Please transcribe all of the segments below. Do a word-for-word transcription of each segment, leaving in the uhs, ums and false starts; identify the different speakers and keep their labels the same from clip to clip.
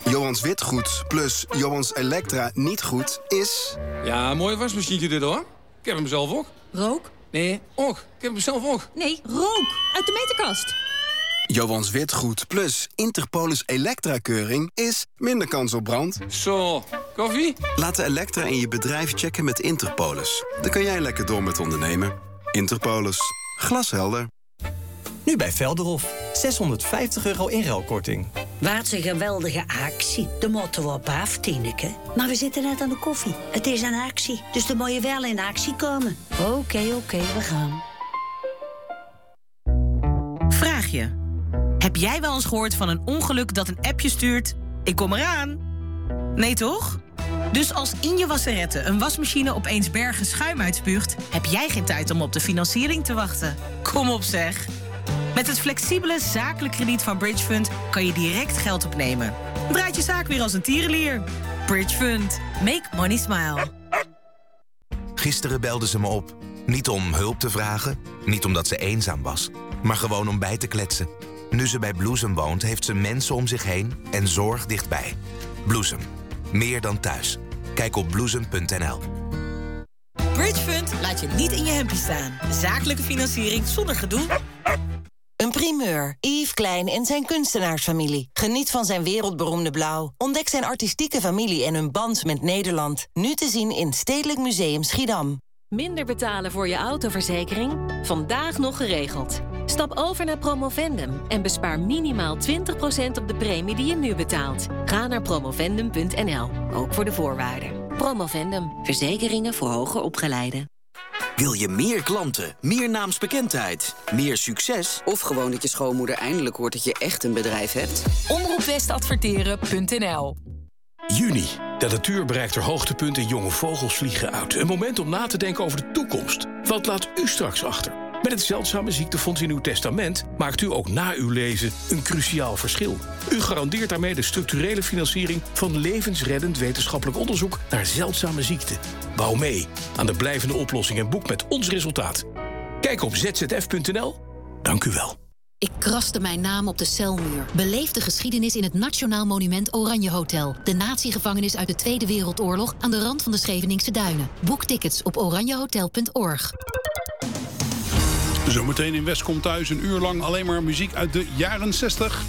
Speaker 1: Johans Witgoed plus Johans Elektra niet goed is...
Speaker 2: Ja, mooie wasmachine dit hoor. Ik heb hem zelf ook.
Speaker 3: Rook?
Speaker 2: Nee, ook. Ik heb hem zelf ook.
Speaker 3: Nee, rook. Uit de meterkast.
Speaker 1: Johans Witgoed plus Interpolis Elektra-keuring is minder kans op brand.
Speaker 2: Zo, koffie?
Speaker 1: Laat de Elektra in je bedrijf checken met Interpolis. Dan kan jij lekker door met ondernemen. Interpolis. Glashelder.
Speaker 4: Nu bij Velderhof. zeshonderdvijftig euro inruilkorting.
Speaker 5: Wat een geweldige actie. De moeten we op af, Tineke. Maar we zitten net aan de koffie. Het is een actie, dus dan moet je wel in actie komen. Oké, okay, oké, okay, we gaan.
Speaker 6: Vraag je. Heb jij wel eens gehoord van een ongeluk dat een appje stuurt... Ik kom eraan? Nee, toch? Dus als in je wasserette een wasmachine opeens bergen schuim uitspuugt... heb jij geen tijd om op de financiering te wachten. Kom op, zeg. Met het flexibele zakelijk krediet van Bridgefund kan je direct geld opnemen. Draait je zaak weer als een tierenlier. Bridgefund. Make money smile.
Speaker 7: Gisteren belde ze me op. Niet om hulp te vragen, niet omdat ze eenzaam was... maar gewoon om bij te kletsen. Nu ze bij Bloesem woont, heeft ze mensen om zich heen en zorg dichtbij. Bloesem. Meer dan thuis. Kijk op bloesem punt n l.
Speaker 6: Bridgefund laat je niet in je hempje staan. Zakelijke financiering zonder gedoe.
Speaker 8: Een primeur. Yves Klein en zijn kunstenaarsfamilie. Geniet van zijn wereldberoemde blauw. Ontdek zijn artistieke familie en hun band met Nederland. Nu te zien in Stedelijk Museum Schiedam.
Speaker 9: Minder betalen voor je autoverzekering? Vandaag nog geregeld. Stap over naar Promovendum en bespaar minimaal twintig procent op de premie die je nu betaalt. Ga naar promovendum punt n l, ook voor de voorwaarden. Promovendum, verzekeringen voor hoger opgeleiden.
Speaker 10: Wil je meer klanten, meer naamsbekendheid, meer succes... of gewoon dat je schoonmoeder eindelijk hoort dat je echt een bedrijf hebt?
Speaker 11: omroep west adverteren punt n l.
Speaker 12: Juni. De natuur bereikt haar hoogtepunt en jonge vogels vliegen uit. Een moment om na te denken over de toekomst. Wat laat u straks achter? Met het Zeldzame Ziektefonds in uw testament maakt u ook na uw leven een cruciaal verschil. U garandeert daarmee de structurele financiering van levensreddend wetenschappelijk onderzoek naar zeldzame ziekten. Bouw mee aan de blijvende oplossing en boek met ons resultaat. Kijk op z z f punt n l. Dank u wel.
Speaker 13: Ik kraste mijn naam op de celmuur. Beleef de geschiedenis in het Nationaal Monument Oranje Hotel. De natiegevangenis uit de Tweede Wereldoorlog aan de rand van de Scheveningse Duinen. Boek tickets op oranjehotel punt org.
Speaker 14: Zometeen in West komt thuis een uur lang alleen maar muziek uit de jaren zestig.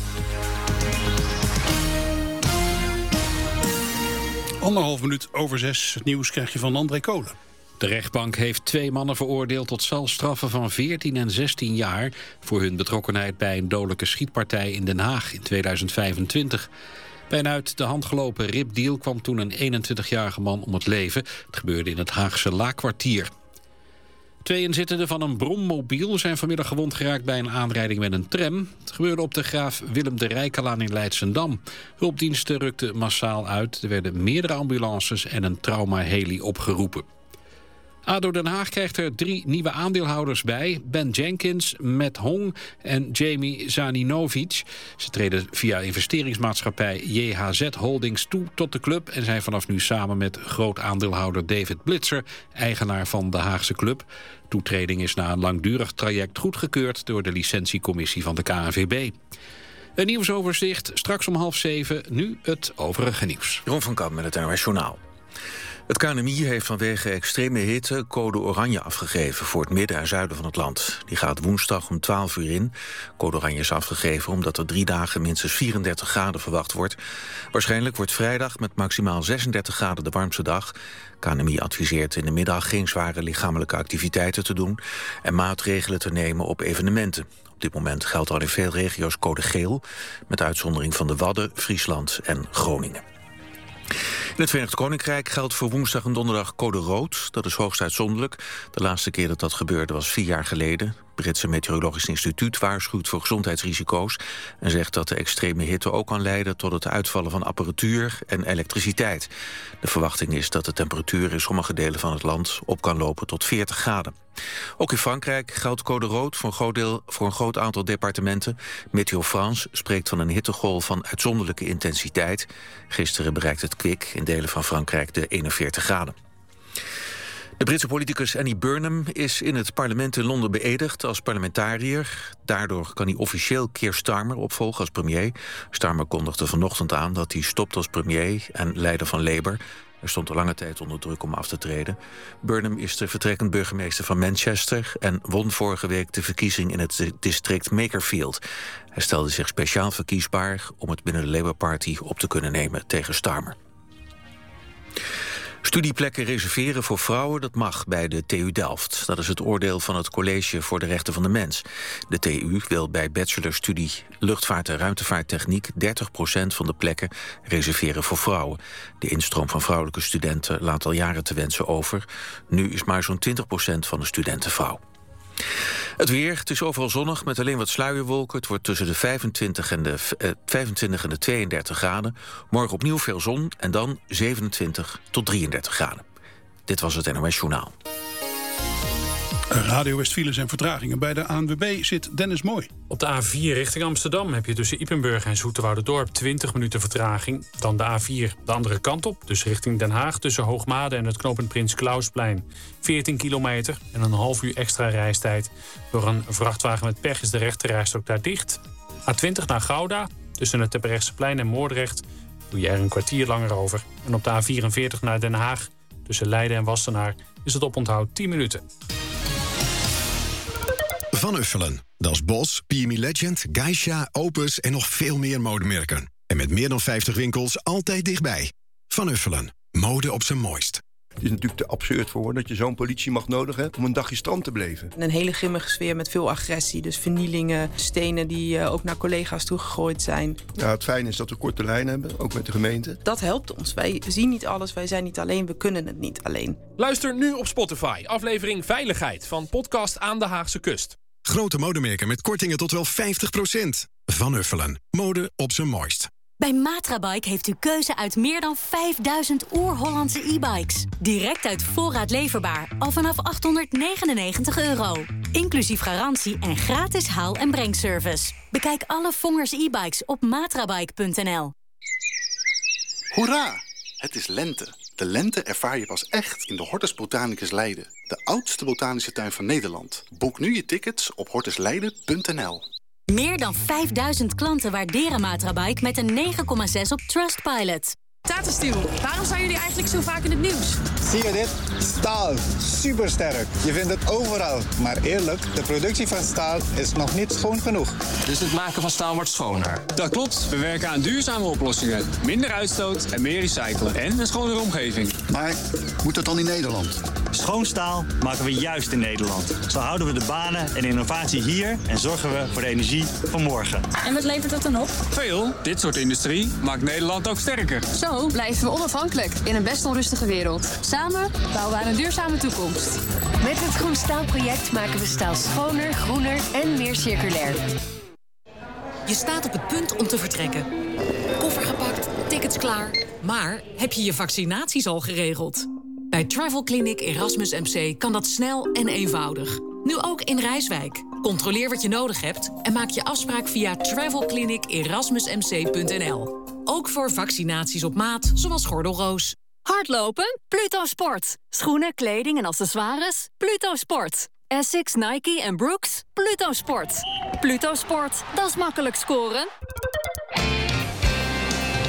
Speaker 14: Anderhalf minuut over zes. Het nieuws krijg je van André Kolen.
Speaker 15: De rechtbank heeft twee mannen veroordeeld tot celstraffen van veertien en zestien jaar... voor hun betrokkenheid bij een dodelijke schietpartij in Den Haag in tweeduizend vijfentwintig. Bij een uit de hand gelopen ripdeal kwam toen een eenentwintigjarige man om het leven. Het gebeurde in het Haagse Laakkwartier. Twee inzittenden van een brommobiel zijn vanmiddag gewond geraakt bij een aanrijding met een tram. Het gebeurde op de Graaf Willem de Rijkelaan in Leidschendam. Hulpdiensten rukten massaal uit. Er werden meerdere ambulances en een traumaheli opgeroepen. A D O Den Haag krijgt er drie nieuwe aandeelhouders bij. Ben Jenkins, Matt Hong en Jamie Zaninovic. Ze treden via investeringsmaatschappij J H Z Holdings toe tot de club... en zijn vanaf nu samen met groot aandeelhouder David Blitzer... eigenaar van de Haagse club. Toetreding is na een langdurig traject goedgekeurd... door de licentiecommissie van de K N V B. Een nieuwsoverzicht, straks om half zeven. Nu het overige nieuws.
Speaker 16: Ron van Kamp met het N O S Journaal. Het K N M I heeft vanwege extreme hitte code oranje afgegeven voor het midden en zuiden van het land. Die gaat woensdag om twaalf uur in. Code oranje is afgegeven omdat er drie dagen minstens vierendertig graden verwacht wordt. Waarschijnlijk wordt vrijdag met maximaal zesendertig graden de warmste dag. K N M I adviseert in de middag geen zware lichamelijke activiteiten te doen en maatregelen te nemen op evenementen. Op dit moment geldt al in veel regio's code geel, met uitzondering van de Wadden, Friesland en Groningen. In het Verenigd Koninkrijk geldt voor woensdag en donderdag code rood. Dat is hoogst uitzonderlijk. De laatste keer dat dat gebeurde was vier jaar geleden. Het Britse Meteorologisch Instituut waarschuwt voor gezondheidsrisico's en zegt dat de extreme hitte ook kan leiden tot het uitvallen van apparatuur en elektriciteit. De verwachting is dat de temperatuur in sommige delen van het land op kan lopen tot veertig graden. Ook in Frankrijk geldt code rood voor een groot, deel, voor een groot aantal departementen. Météo France spreekt van een hittegolf van uitzonderlijke intensiteit. Gisteren bereikt het kwik in delen van Frankrijk de eenenveertig graden. De Britse politicus Andy Burnham is in het parlement in Londen beëdigd als parlementariër. Daardoor kan hij officieel Keir Starmer opvolgen als premier. Starmer kondigde vanochtend aan dat hij stopt als premier en leider van Labour. Er stond al lange tijd onder druk om af te treden. Burnham is de vertrekkend burgemeester van Manchester en won vorige week de verkiezing in het district Makerfield. Hij stelde zich speciaal verkiesbaar om het binnen de Labour Party op te kunnen nemen tegen Starmer. Studieplekken reserveren voor vrouwen, dat mag bij de T U Delft. Dat is het oordeel van het College voor de Rechten van de Mens. De T U wil bij bachelorstudie luchtvaart en ruimtevaarttechniek dertig procent van de plekken reserveren voor vrouwen. De instroom van vrouwelijke studenten laat al jaren te wensen over. Nu is maar zo'n twintig procent van de studenten vrouw. Het weer, het is overal zonnig met alleen wat sluierwolken. Het wordt tussen de vijfentwintig en de, eh, vijfentwintig en de tweeëndertig graden. Morgen opnieuw veel zon en dan zevenentwintig tot drieëndertig graden. Dit was het N O S Journaal.
Speaker 14: Radio West files en vertragingen. Bij de A N W B zit Dennis Mooi.
Speaker 17: Op de A vier richting Amsterdam heb je tussen Ypenburg en Zoeterwouderdorp twintig minuten vertraging. Dan de A vier de andere kant op, dus richting Den Haag... tussen Hoogmade en het knooppunt Prins Klausplein. veertien kilometer en een half uur extra reistijd. Door een vrachtwagen met pech is de rechterrijstrook daar dicht. A twintig naar Gouda, tussen het Terbrechtseplein en Moordrecht... doe je er een kwartier langer over. En op de A vierenveertig naar Den Haag, tussen Leiden en Wassenaar... is het oponthoud tien minuten.
Speaker 18: Van Uffelen. Dat is Bos, P M E Legend, Geisha, Opus en nog veel meer modemerken. En met meer dan vijftig winkels altijd dichtbij. Van Uffelen. Mode op zijn mooist.
Speaker 19: Het is natuurlijk te absurd voor woorden dat je zo'n politiemacht nodig hebt om een dagje strand te beleven.
Speaker 20: Een hele grimmige sfeer met veel agressie. Dus vernielingen, stenen die uh, ook naar collega's toegegooid zijn.
Speaker 19: Ja, het fijne is dat we korte lijnen hebben, ook met de gemeente.
Speaker 20: Dat helpt ons. Wij zien niet alles, wij zijn niet alleen, we kunnen het niet alleen.
Speaker 21: Luister nu op Spotify, aflevering Veiligheid van podcast Aan de Haagse Kust.
Speaker 18: Grote modemerken met kortingen tot wel vijftig procent. Van Uffelen. Mode op zijn mooist.
Speaker 3: Bij Matrabike heeft u keuze uit meer dan vijfduizend oer-Hollandse e-bikes. Direct uit voorraad leverbaar, al vanaf achthonderdnegenennegentig euro. Inclusief garantie en gratis haal- en brengservice. Bekijk alle Vongers e-bikes op matrabike punt n l.
Speaker 22: Hoera! Het is lente. De lente ervaar je pas echt in de Hortus Botanicus Leiden. De oudste botanische tuin van Nederland. Boek nu je tickets op hortus leiden punt n l.
Speaker 3: Meer dan vijfduizend klanten waarderen Matrabike met een negen komma zes op Trustpilot.
Speaker 23: Tata Steel, waarom zijn jullie eigenlijk zo vaak in het nieuws?
Speaker 24: Zie je dit? Staal. Supersterk. Je vindt het overal. Maar eerlijk, de productie van staal is nog niet schoon genoeg.
Speaker 25: Dus het maken van staal wordt schoner? Dat klopt. We werken aan duurzame oplossingen. Minder uitstoot en meer recyclen. En een schonere omgeving.
Speaker 24: Maar moet dat dan in Nederland?
Speaker 26: Schoon staal maken we juist in Nederland. Zo houden we de banen en innovatie hier en zorgen we voor de energie van morgen.
Speaker 23: En wat levert dat dan op?
Speaker 25: Veel. Dit soort industrie maakt Nederland ook sterker.
Speaker 23: Zo blijven we onafhankelijk in een best onrustige wereld. Samen bouwen we aan een duurzame toekomst.
Speaker 27: Met het Groen Staalproject maken we staal schoner, groener en meer circulair.
Speaker 28: Je staat op het punt om te vertrekken. Koffer gepakt, tickets klaar. Maar heb je je vaccinaties al geregeld? Bij Travel Clinic Erasmus M C kan dat snel en eenvoudig. Nu ook in Rijswijk. Controleer wat je nodig hebt en maak je afspraak via travel clinic erasmus m c punt n l. Ook voor vaccinaties op maat, zoals gordelroos.
Speaker 3: Hardlopen? Pluto Sport. Schoenen, kleding en accessoires? Pluto Sport. Essex, Nike en Brooks? Pluto Sport. Pluto Sport, dat is makkelijk scoren.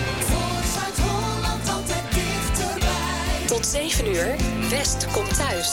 Speaker 29: Tot zeven uur, West komt thuis.